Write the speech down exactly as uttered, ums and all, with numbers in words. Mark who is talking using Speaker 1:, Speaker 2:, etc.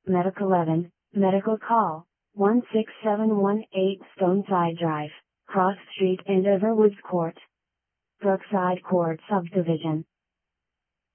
Speaker 1: Medical eleven, Medical Call, one six seven one eight Stoneside Drive, Cross Street and Overwoods Court, Brookside Court Subdivision.